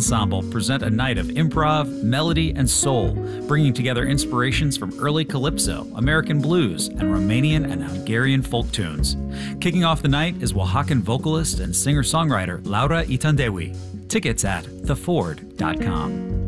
Ensemble present a night of improv, melody, and soul, bringing together inspirations from early calypso, American blues, and Romanian and Hungarian folk tunes. Kicking off the night is Oaxacan vocalist and singer-songwriter Laura Itandewi. Tickets at theford.com.